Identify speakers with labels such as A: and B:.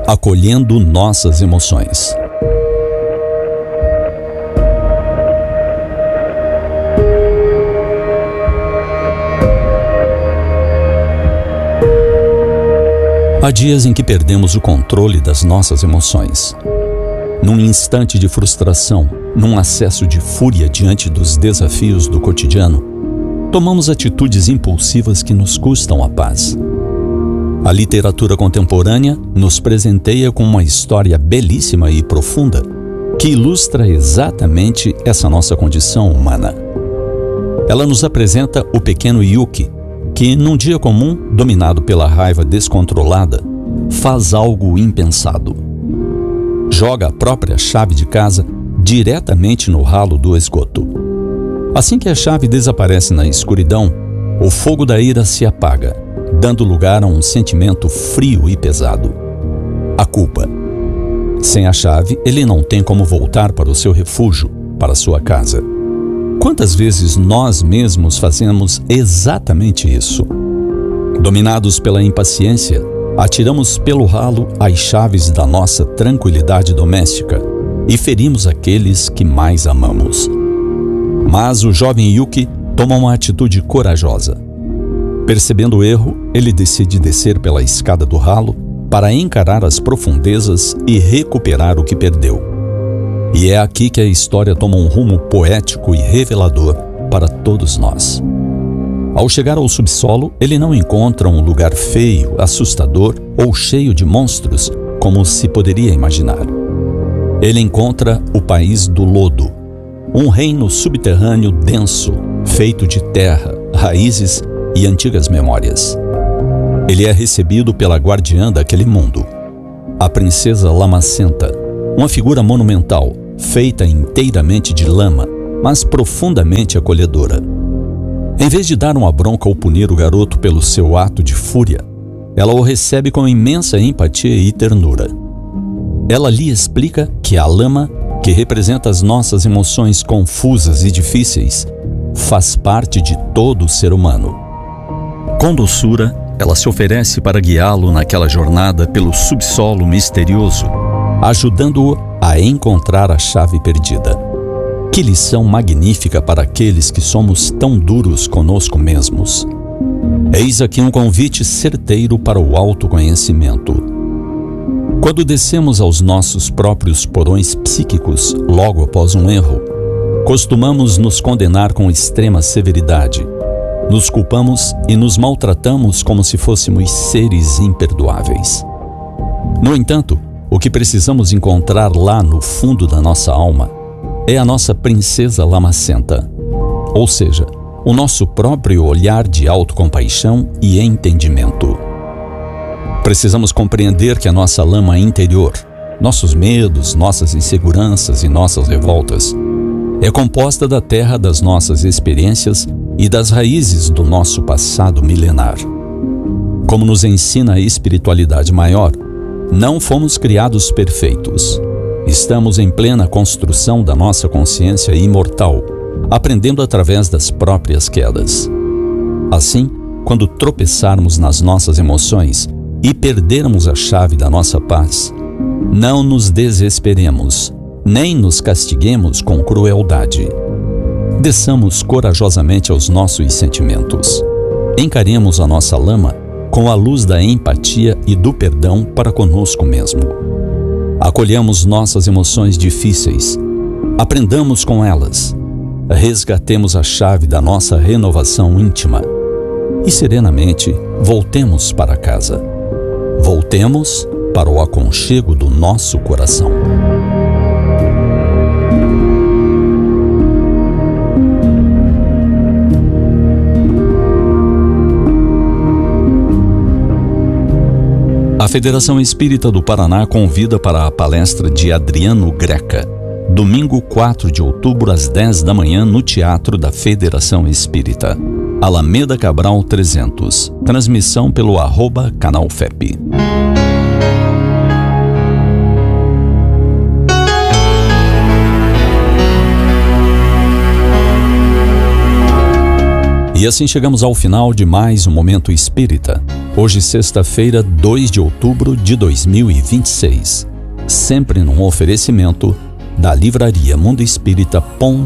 A: Acolhendo nossas emoções. Há dias em que perdemos o controle das nossas emoções. Num instante de frustração, num acesso de fúria diante dos desafios do cotidiano, tomamos atitudes impulsivas que nos custam a paz. A literatura contemporânea nos presenteia com uma história belíssima e profunda que ilustra exatamente essa nossa condição humana. Ela nos apresenta o pequeno Yuki, que num dia comum, dominado pela raiva descontrolada, faz algo impensado. Joga a própria chave de casa diretamente no ralo do esgoto. Assim que a chave desaparece na escuridão, o fogo da ira se apaga, dando lugar a um sentimento frio e pesado: a culpa. Sem a chave, ele não tem como voltar para o seu refúgio, para a sua casa. Quantas vezes nós mesmos fazemos exatamente isso? Dominados pela impaciência, atiramos pelo ralo as chaves da nossa tranquilidade doméstica e ferimos aqueles que mais amamos. Mas o jovem Yuki toma uma atitude corajosa. Percebendo o erro, ele decide descer pela escada do ralo para encarar as profundezas e recuperar o que perdeu. E é aqui que a história toma um rumo poético e revelador para todos nós. Ao chegar ao subsolo, ele não encontra um lugar feio, assustador ou cheio de monstros, como se poderia imaginar. Ele encontra o país do lodo, um reino subterrâneo denso, feito de terra, raízes e antigas memórias. Ele é recebido pela guardiã daquele mundo, a princesa Lamacenta, uma figura monumental, feita inteiramente de lama, mas profundamente acolhedora. Em vez de dar uma bronca ou punir o garoto pelo seu ato de fúria, ela o recebe com imensa empatia e ternura. Ela lhe explica que a lama, que representa as nossas emoções confusas e difíceis, faz parte de todo ser humano. Com doçura, ela se oferece para guiá-lo naquela jornada pelo subsolo misterioso, ajudando-o a encontrar a chave perdida. Que lição magnífica para aqueles que somos tão duros conosco mesmos. Eis aqui um convite certeiro para o autoconhecimento. Quando descemos aos nossos próprios porões psíquicos logo após um erro, costumamos nos condenar com extrema severidade. Nos culpamos e nos maltratamos como se fôssemos seres imperdoáveis. No entanto, o que precisamos encontrar lá no fundo da nossa alma é a nossa princesa Lamacenta, ou seja, o nosso próprio olhar de autocompaixão e entendimento. Precisamos compreender que a nossa lama interior, nossos medos, nossas inseguranças e nossas revoltas, é composta da terra das nossas experiências e das raízes do nosso passado milenar. Como nos ensina a espiritualidade maior, não fomos criados perfeitos. Estamos em plena construção da nossa consciência imortal, aprendendo através das próprias quedas. Assim, quando tropeçarmos nas nossas emoções e perdermos a chave da nossa paz, não nos desesperemos, nem nos castiguemos com crueldade. Desçamos corajosamente aos nossos sentimentos. Encaremos a nossa lama com a luz da empatia e do perdão para conosco mesmo. Acolhamos nossas emoções difíceis, aprendamos com elas, resgatemos a chave da nossa renovação íntima e serenamente voltemos para casa. Voltemos para o aconchego do nosso coração. A Federação Espírita do Paraná convida para a palestra de Adriano Greca, domingo 4 de outubro às 10 da manhã no Teatro da Federação Espírita, Alameda Cabral 300, transmissão pelo @canal FEP. E assim chegamos ao final de mais um Momento Espírita.
B: Hoje, sexta-feira, 2 de outubro de 2026. Sempre num oferecimento da livraria mundoespírita.com.br.